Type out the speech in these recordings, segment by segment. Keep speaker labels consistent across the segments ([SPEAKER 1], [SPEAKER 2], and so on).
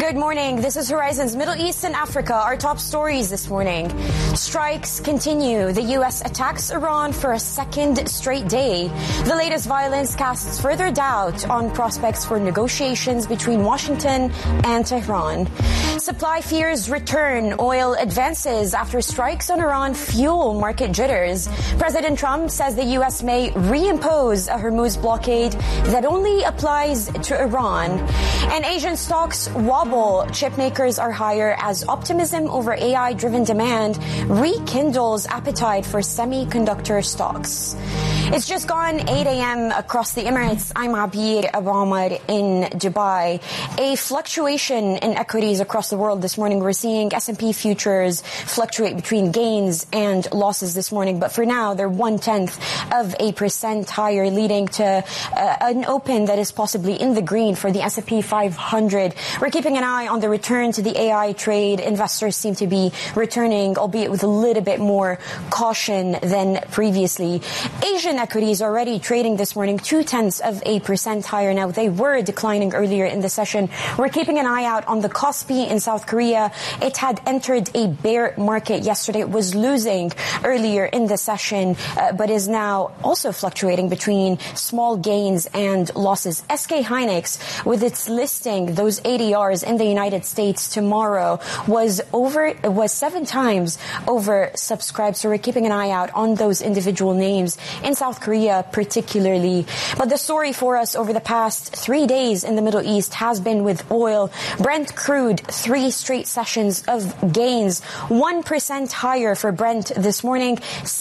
[SPEAKER 1] Good morning. This is Horizon's Middle East and Africa. Our top stories this morning. Strikes continue. The U.S. attacks Iran for a second straight day. The latest violence casts further doubt on prospects for negotiations between Washington and Tehran. Supply fears return. Oil advances after strikes on Iran fuel market jitters. President Trump says the U.S. may reimpose a Hormuz blockade that only applies to Iran. And Asian stocks wobble. Chip makers are higher as optimism over AI-driven demand rekindles appetite for semiconductor stocks. It's just gone 8 a.m. across the Emirates. I'm Abir Abamar in Dubai. A fluctuation in equities across the world this morning. We're seeing S&P futures fluctuate between gains and losses this morning. But for now, they're 0.1% higher, leading to an open that is possibly in the green for the S&P 500. We're keeping an eye on the return to the AI trade. Investors seem to be returning, albeit with a little bit more caution than previously. Asian equities already trading this morning 0.2% higher now. They were declining earlier in the session. We're keeping an eye out on the Kospi in South Korea. It had entered a bear market yesterday. It was losing earlier in the session, but is now also fluctuating between small gains and losses. SK Hynix, with its listing, those ADRs in the United States tomorrow, was 7 times oversubscribed. So we're keeping an eye out on those individual names in South Korea particularly. But the story for us over the past 3 days in the Middle East has been with oil. Brent crude, 3 straight sessions of gains, 1% higher for Brent this morning,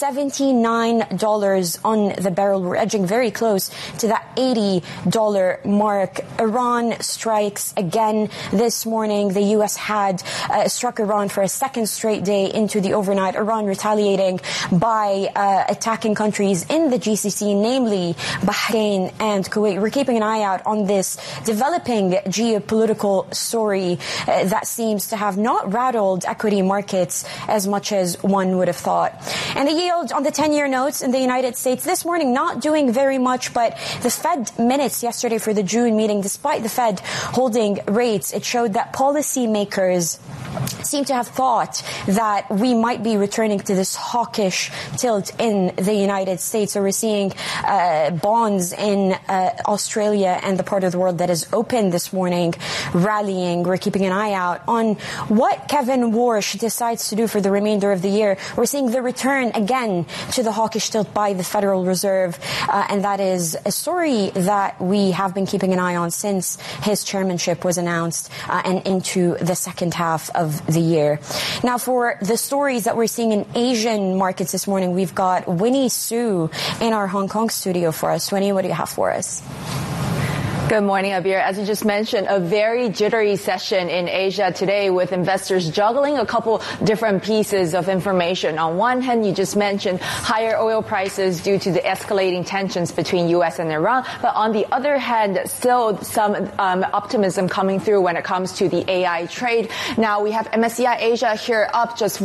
[SPEAKER 1] $79 on the barrel. We're edging very close to that $80 mark. Iran strikes again this morning. The U.S. had struck Iran for a second straight day into the overnight. Iran retaliating by attacking countries in the GCC, namely Bahrain and Kuwait. We're keeping an eye out on this developing geopolitical story that seems to have not rattled equity markets as much as one would have thought. And the yield on the 10-year notes in the United States this morning not doing very much, but the Fed minutes yesterday for the June meeting, despite the Fed holding rates, it showed that policymakers seem to have thought that we might be returning to this hawkish tilt in the United States. So we're seeing bonds in Australia and the part of the world that is open this morning rallying. We're keeping an eye out on what Kevin Warsh decides to do for the remainder of the year. We're seeing the return again to the hawkish tilt by the Federal Reserve, and that is a story that we have been keeping an eye on since his chairmanship was announced and into the second half of the year. Now, for the stories that we're seeing in Asian markets this morning, we've got Winnie Su in our Hong Kong studio for us. Winnie, what do you have for us?
[SPEAKER 2] Good morning, Abir. As you just mentioned, a very jittery session in Asia today with investors juggling a couple different pieces of information. On one hand, you just mentioned higher oil prices due to the escalating tensions between U.S. and Iran. But on the other hand, still some optimism coming through when it comes to the AI trade. Now, we have MSCI Asia here up just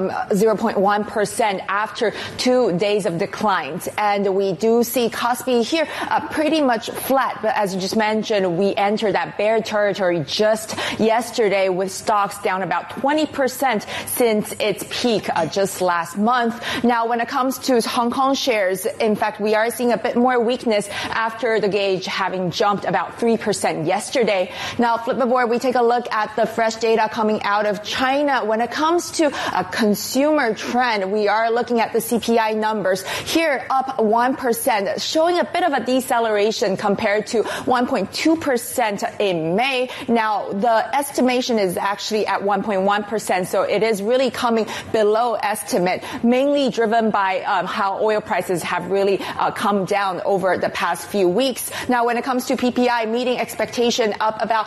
[SPEAKER 2] 0.1% after 2 days of declines. And we do see Kospi here pretty much flat. But as you just mentioned, we entered that bear territory just yesterday with stocks down about 20% since its peak just last month. Now, when it comes to Hong Kong shares, in fact, we are seeing a bit more weakness after the gauge having jumped about 3% yesterday. Now, flip the board, we take a look at the fresh data coming out of China. When it comes to a consumer trend, we are looking at the CPI numbers here up 1%, showing a bit of a deceleration compared to 1.2% in May. Now, the estimation is actually at 1.1%, so it is really coming below estimate, mainly driven by how oil prices have really come down over the past few weeks. Now, when it comes to PPI, meeting expectation up about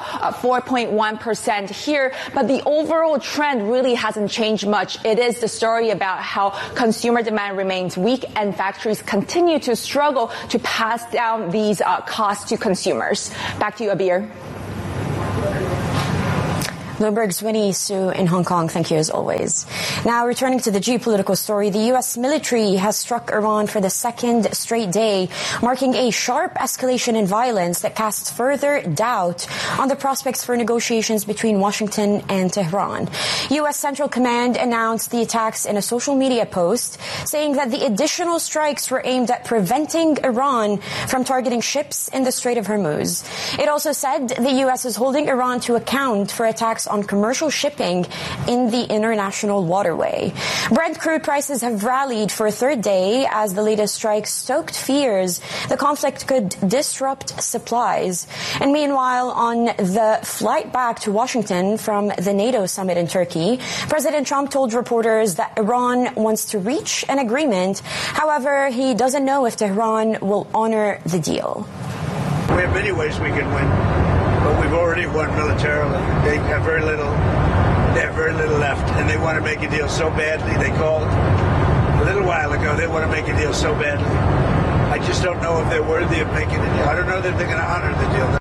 [SPEAKER 2] 4.1% here, but the overall trend really hasn't changed much. It is the story about how consumer demand remains weak and factories continue to struggle to pass down these costs to consumers. Back to you, Abir.
[SPEAKER 1] Bloomberg's Winnie Su in Hong Kong. Thank you as always. Now, returning to the geopolitical story, the U.S. military has struck Iran for the second straight day, marking a sharp escalation in violence that casts further doubt on the prospects for negotiations between Washington and Tehran. U.S. Central Command announced the attacks in a social media post, saying that the additional strikes were aimed at preventing Iran from targeting ships in the Strait of Hormuz. It also said the U.S. is holding Iran to account for attacks on commercial shipping in the international waterway. Brent crude prices have rallied for a third day as the latest strikes stoked fears the conflict could disrupt supplies. And meanwhile, on the flight back to Washington from the NATO summit in Turkey, President Trump told reporters that Iran wants to reach an agreement. However, he doesn't know if Tehran will honor the deal.
[SPEAKER 3] We have many ways we can win, but we've already won militarily. They have very little left, and they want to make a deal so badly. They called a little while ago. They want to make a deal so badly. I just don't know if they're worthy of making a deal. I don't know that they're going to honor the deal.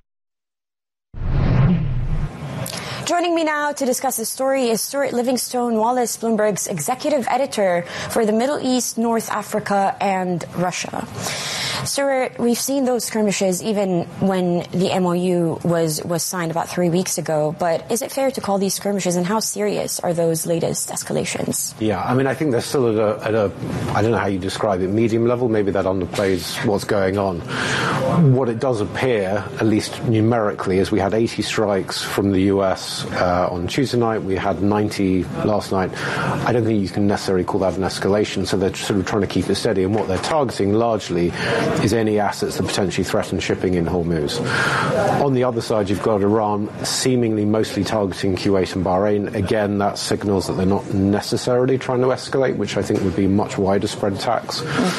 [SPEAKER 1] Joining me now to discuss the story is Stuart Livingstone Wallace, Bloomberg's executive editor for the Middle East, North Africa, and Russia. Stuart, we've seen those skirmishes even when the MOU was signed about 3 weeks ago, but is it fair to call these skirmishes, and how serious are those latest escalations?
[SPEAKER 4] Yeah, I mean, I think they're still at a I don't know how you describe it, medium level. Maybe that underplays what's going on. What it does appear, at least numerically, is we had 80 strikes from the US on Tuesday night. We had 90 last night. I don't think you can necessarily call that an escalation, so they're sort of trying to keep it steady, and what they're targeting largely is any assets that potentially threaten shipping in Hormuz. On the other side, you've got Iran seemingly mostly targeting Kuwait and Bahrain. Again, that signals that they're not necessarily trying to escalate, which I think would be much wider spread attacks.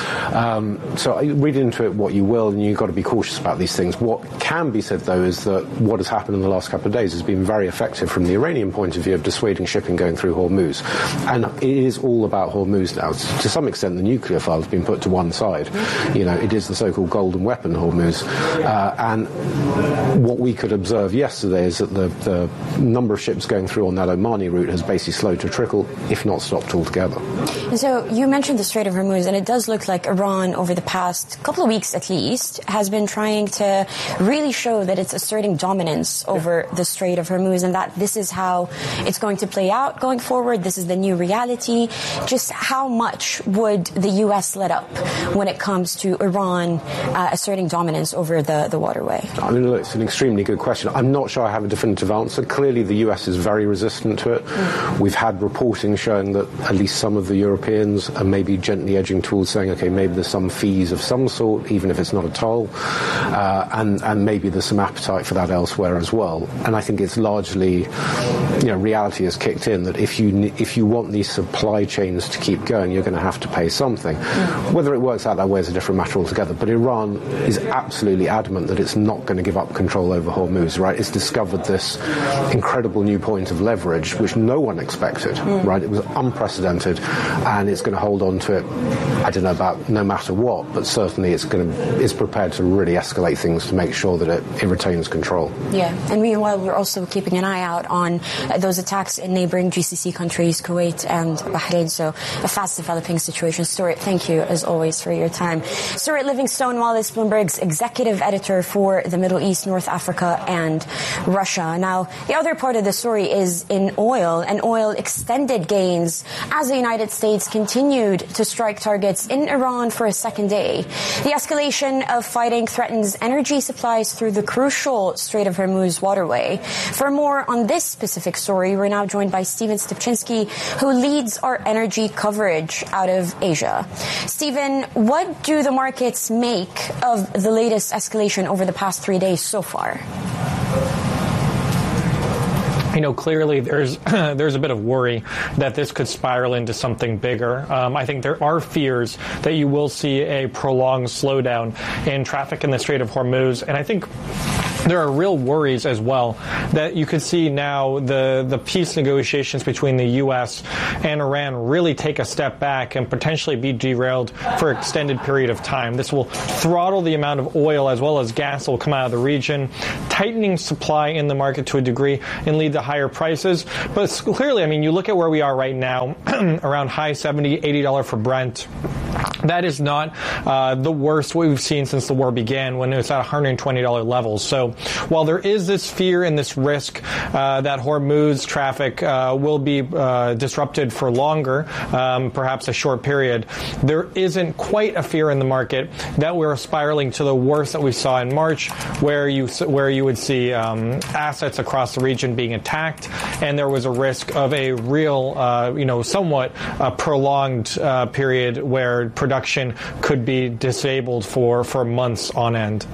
[SPEAKER 4] So read into it what you will, and you've got to be cautious about these things. What can be said, though, is that what has happened in the last couple of days has been very effective from the Iranian point of view of dissuading shipping going through Hormuz. And it is all about Hormuz now. To some extent, the nuclear file has been put to one side. You know, it is the so-called golden weapon, Hormuz. And what we could observe yesterday is that the number of ships going through on that Omani route has basically slowed to a trickle, if not stopped altogether.
[SPEAKER 1] And so you mentioned the Strait of Hormuz, and it does look like Iran, over the past couple of weeks at least, has been trying to really show that it's asserting dominance over the Strait of Hormuz, and that this is how it's going to play out going forward. This is the new reality. Just how much would the U.S. let up when it comes to Iran asserting dominance over the waterway?
[SPEAKER 4] I mean, look, it's an extremely good question. I'm not sure I have a definitive answer. Clearly, the US is very resistant to it. We've had reporting showing that at least some of the Europeans are maybe gently edging towards saying, okay, maybe there's some fees of some sort, even if it's not a toll, and maybe there's some appetite for that elsewhere as well. And I think it's largely, you know, reality has kicked in that if you want these supply chains to keep going, you're going to have to pay something. Whether it works out that way is a different matter altogether. But Iran is absolutely adamant that it's not going to give up control over Hormuz, right? It's discovered this incredible new point of leverage, which no one expected, right? It was unprecedented, and it's going to hold on to it, I don't know about no matter what, but certainly it's prepared to really escalate things to make sure that it retains control.
[SPEAKER 1] Yeah, and meanwhile, we're also keeping an eye out on those attacks in neighboring GCC countries, Kuwait and Bahrain, so a fast-developing situation. Stuart, thank you, as always, for your time. Stuart Livingstone Wallace, Bloomberg's executive editor for the Middle East, North Africa, and Russia. Now, the other part of the story is in oil, and oil extended gains as the United States continued to strike targets in Iran for a second day. The escalation of fighting threatens energy supplies through the crucial Strait of Hormuz waterway. For more on this specific story, we're now joined by Stephen Stupczynski, who leads our energy coverage out of Asia. Stephen, what do the markets make of the latest escalation over the past 3 days so far?
[SPEAKER 5] You know, clearly there's a bit of worry that this could spiral into something bigger. I think there are fears that you will see a prolonged slowdown in traffic in the Strait of Hormuz, and I think there are real worries as well that you could see now the peace negotiations between the U.S. and Iran really take a step back and potentially be derailed for an extended period of time. This will throttle the amount of oil as well as gas that will come out of the region, tightening supply in the market to a degree and lead to higher prices. But clearly, I mean, you look at where we are right now, around high $70, $80 for Brent. That is not the worst we've seen since the war began, when it was at $120 levels. So while there is this fear and this risk that Hormuz traffic will be disrupted for longer, perhaps a short period, there isn't quite a fear in the market that we're spiraling to the worst that we saw in March, where you would see assets across the region being attacked, and there was a risk of a real, somewhat prolonged period where production could be disabled for months on end.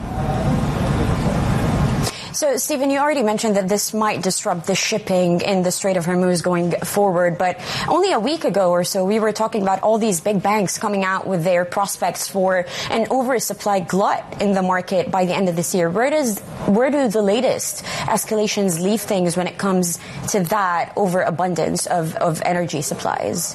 [SPEAKER 1] So, Stephen, you already mentioned that this might disrupt the shipping in the Strait of Hormuz going forward, but only a week ago or so, we were talking about all these big banks coming out with their prospects for an oversupply glut in the market by the end of this year. Where do the latest escalations leave things when it comes to that overabundance of energy supplies?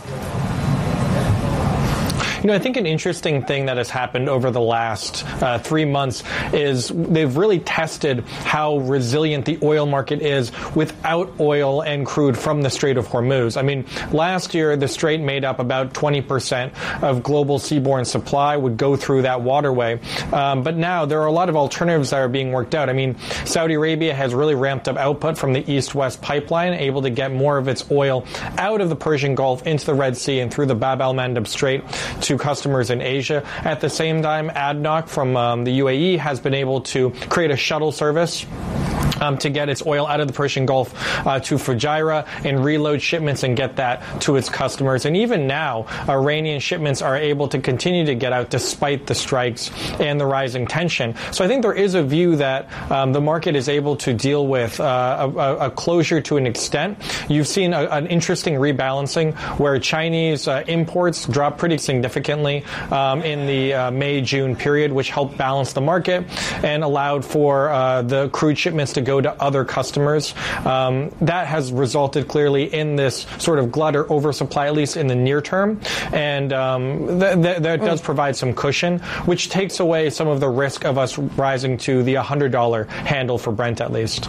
[SPEAKER 5] I think an interesting thing that has happened over the last 3 months is they've really tested how resilient the oil market is without oil and crude from the Strait of Hormuz. I mean, last year, the Strait made up about 20% of global seaborne supply would go through that waterway. But now there are a lot of alternatives that are being worked out. I mean, Saudi Arabia has really ramped up output from the East-West pipeline, able to get more of its oil out of the Persian Gulf into the Red Sea and through the Bab el-Mandeb Strait to customers in Asia. At the same time, ADNOC from the UAE has been able to create a shuttle service to get its oil out of the Persian Gulf to Fujairah and reload shipments and get that to its customers. And even now, Iranian shipments are able to continue to get out despite the strikes and the rising tension. So I think there is a view that the market is able to deal with a closure to an extent. You've seen an interesting rebalancing where Chinese imports dropped pretty significantly in the May-June period, which helped balance the market and allowed for the crude shipments to go to other customers. That has resulted clearly in this sort of glut or oversupply, at least in the near term. And that does provide some cushion, which takes away some of the risk of us rising to the $100 handle for Brent at least.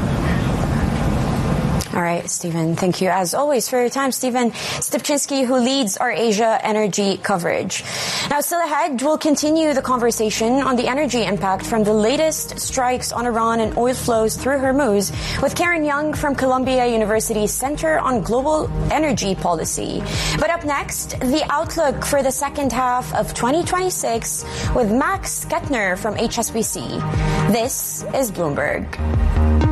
[SPEAKER 1] All right, Stephen, thank you as always for your time. Stephen Stupczynski, who leads our Asia energy coverage. Now, still ahead, we'll continue the conversation on the energy impact from the latest strikes on Iran and oil flows through Hormuz with Karen Young from Columbia University's Center on Global Energy Policy. But up next, the outlook for the second half of 2026 with Max Kettner from HSBC. This is Bloomberg.